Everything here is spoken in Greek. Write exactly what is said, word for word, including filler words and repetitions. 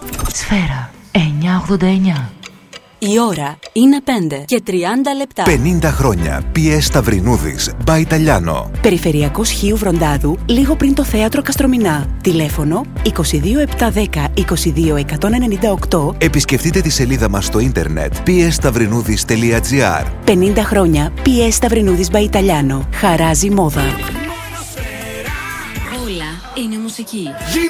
Σφαίρα εννιακόσια ογδόντα εννιά. Η ώρα είναι πέντε και τριάντα λεπτά. πενήντα χρόνια. πι ες Σταυρινούδης, By Italiano. Περιφερειακός Χίου Βροντάδου, λίγο πριν το θέατρο Καστρομηνά. Τηλέφωνο είκοσι δύο επτακόσια δέκα είκοσι δύο εκατόν ενενήντα οκτώ. Επισκεφτείτε τη σελίδα μας στο ίντερνετ πι ες σταυρινούδης τελεία τζι άρ. πενήντα χρόνια πι ες Σταυρινούδης By Italiano. Χαράζει μόδα. Όλα είναι μουσική.